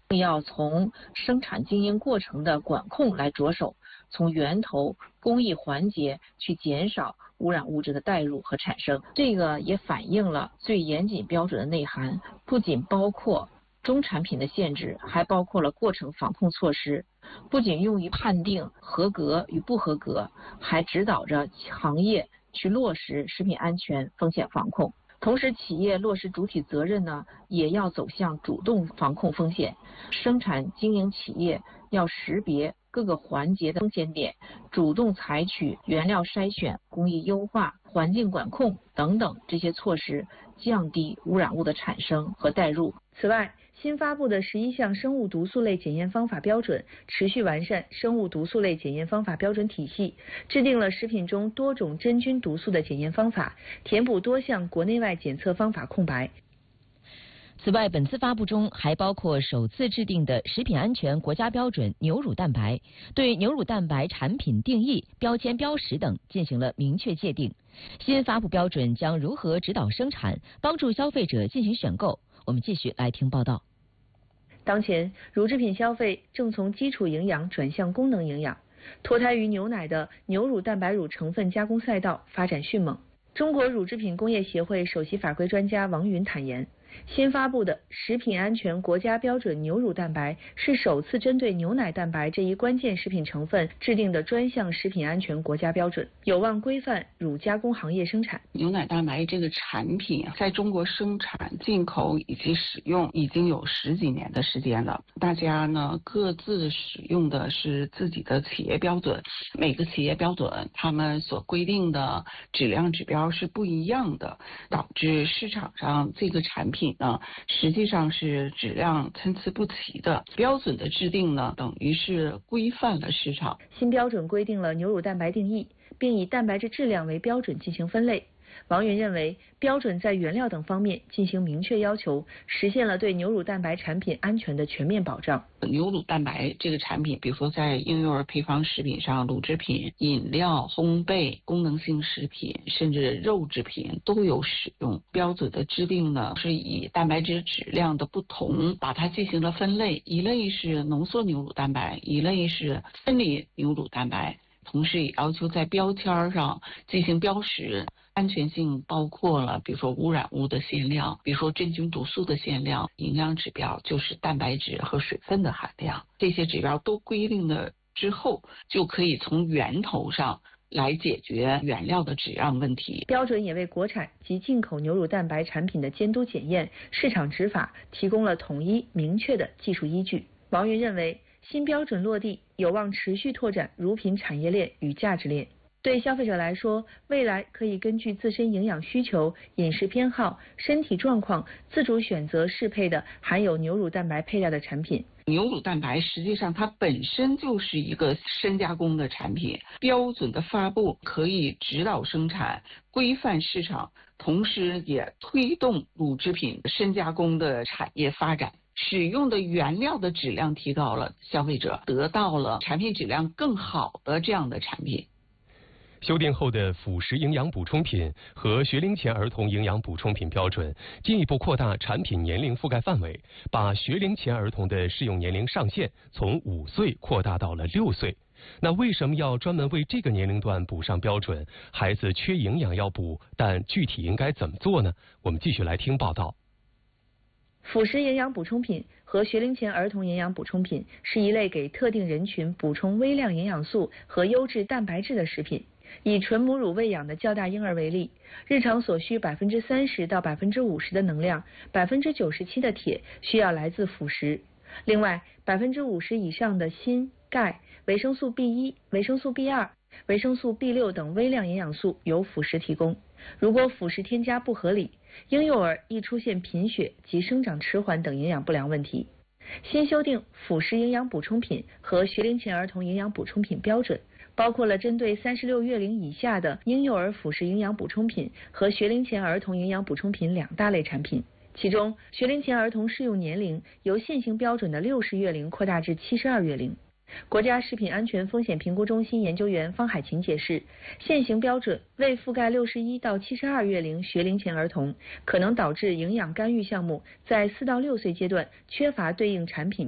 要从生产经营过程的管控来着手，从源头工艺环节去减少污染物质的带入和产生。这个也反映了最严谨标准的内涵，不仅包括中产品的限制，还包括了过程防控措施，不仅用于判定合格与不合格，还指导着行业去落实食品安全风险防控。同时，企业落实主体责任呢，也要走向主动防控风险。生产经营企业要识别各个环节的风险点，主动采取原料筛选、工艺优化、环境管控等等这些措施，降低污染物的产生和带入。 此外，新发布的11项生物毒素类检验方法标准，持续完善生物毒素类检验方法标准体系，制定了食品中多种真菌毒素的检验方法，填补多项国内外检测方法空白。 此外，本次发布中还包括首次制定的食品安全国家标准牛乳蛋白，对牛乳蛋白产品定义、标签标识等进行了明确界定。新发布标准将如何指导生产，帮助消费者进行选购？我们继续来听报道。 当前，乳制品消费正从基础营养转向功能营养，脱胎于牛奶的牛乳蛋白乳成分加工赛道发展迅猛。中国乳制品工业协会首席法规专家王云坦言，新发布的食品安全国家标准牛乳蛋白是首次针对牛奶蛋白这一关键食品成分制定的专项食品安全国家标准，有望规范乳加工行业生产。 牛奶蛋白这个产品在中国生产、进口以及使用已经有10几年的时间了，大家呢各自使用的是自己的企业标准，每个企业标准他们所规定的质量指标是不一样的，导致市场上这个产品呢实际上是质量参差不齐的。标准的制定呢等于是规范了市场。 新标准规定了牛乳蛋白定义，并以蛋白质质量为标准进行分类。王云认为，标准在原料等方面进行明确要求，实现了对牛乳蛋白产品安全的全面保障。 牛乳蛋白这个产品，比如说在婴幼儿配方食品上，乳制品、饮料、烘焙、功能性食品，甚至肉制品都有使用。标准的制定呢，是以蛋白质质量的不同，把它进行了分类，一类是浓缩牛乳蛋白，一类是分离牛乳蛋白。同时也要求在标签上进行标识，安全性包括了比如说污染物的限量，比如说真菌毒素的限量，营养指标就是蛋白质和水分的含量，这些指标都规定了之后，就可以从源头上来解决原料的质量问题。 标准也为国产及进口牛乳蛋白产品的监督检验、市场执法提供了统一明确的技术依据。王云认为，新标准落地有望持续拓展乳品产业链与价值链。对消费者来说，未来可以根据自身营养需求、饮食偏好、身体状况，自主选择适配的含有牛乳蛋白配料的产品。 牛乳蛋白实际上它本身就是一个深加工的产品，标准的发布可以指导生产、规范市场，同时也推动乳制品深加工的产业发展。使用的原料的质量提高了，消费者得到了产品质量更好的这样的产品。 修订后的辅食营养补充品和学龄前儿童营养补充品标准进一步扩大产品年龄覆盖范围，把学龄前儿童的适用年龄上限从5岁扩大到了6岁。那为什么要专门为这个年龄段补上标准？孩子缺营养要补，但具体应该怎么做呢？我们继续来听报道。 辅食营养补充品和学龄前儿童营养补充品是一类给特定人群补充微量营养素和优质蛋白质的食品。以纯母乳喂养的较大婴儿为例，日常所需30%到50%的能量，97%的铁需要来自辅食。另外，50%以上的锌、钙、维生素 B1、维生素 B2、维生素 B6 等微量营养素由辅食提供。如果辅食添加不合理，婴幼儿易出现贫血及生长迟缓等营养不良问题。新修订辅食营养补充品和学龄前儿童营养补充品标准，包括了针对36月龄以下的婴幼儿辅食营养补充品和学龄前儿童营养补充品2大类产品。其中，学龄前儿童适用年龄由现行标准的60月龄扩大至72月龄。国家食品安全风险评估中心研究员方海琴解释，现行标准未覆盖61到72月龄学龄前儿童，可能导致营养干预项目在4到6岁阶段缺乏对应产品